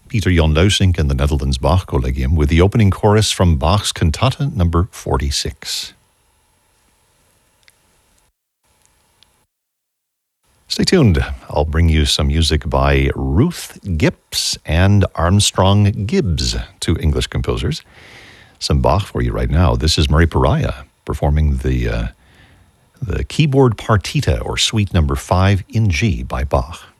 Peter Jan Luisink and the Netherlands Bach Collegium with the opening chorus from Bach's Cantata number 46. Stay tuned. I'll bring you some music by Ruth Gibbs and Armstrong Gibbs, two English composers. Some Bach for you right now. This is Murray Pariah performing the keyboard partita, or suite number 5 in G by Bach.